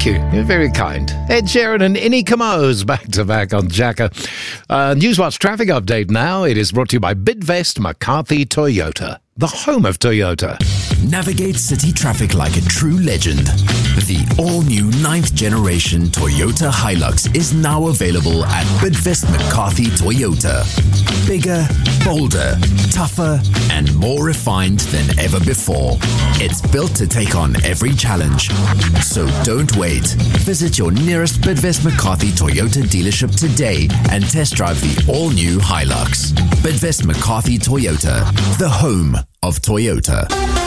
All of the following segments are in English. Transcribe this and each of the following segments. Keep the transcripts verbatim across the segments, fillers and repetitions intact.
Thank you. You're very kind. Ed Sheeran and Inni Kamoze back to back on Jacker. Uh, Newswatch traffic update now. It is brought to you by Bidvest McCarthy Toyota, the home of Toyota. Navigate city traffic like a true legend. The all-new ninth generation Toyota Hilux is now available at Bidvest McCarthy Toyota. Bigger, bolder, tougher, and more refined than ever before. It's built to take on every challenge. So don't wait. Visit your nearest Bidvest McCarthy Toyota dealership today and test drive the all-new Hilux. Bidvest McCarthy Toyota, the home of Toyota.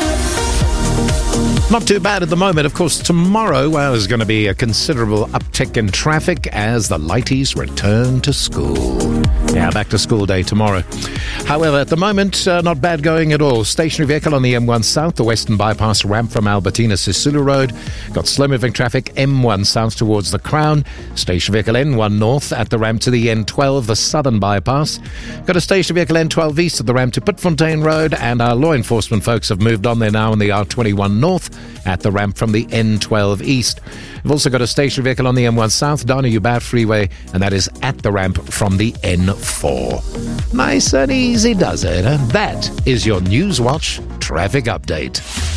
Not too bad at the moment. Of course, tomorrow, well, there's going to be a considerable uptick in traffic as the lighties return to school. Yeah, back to school day tomorrow. However, at the moment, uh, not bad going at all. Stationary vehicle on the M one South, the Western Bypass ramp from Albertina Sisulu Road. Got slow-moving traffic M one South towards the Crown. Stationary vehicle N one North at the ramp to the N twelve, the Southern Bypass. Got a stationary vehicle N twelve East at the ramp to Pitfontein Road. And our law enforcement folks have moved on there now on the R twenty-one North at the ramp from the N twelve East. We've also got a stationary vehicle on the M one South, Dana Ubat Freeway, and that is at the ramp from the N four. Nice and easy does it. And that is your Newswatch traffic update.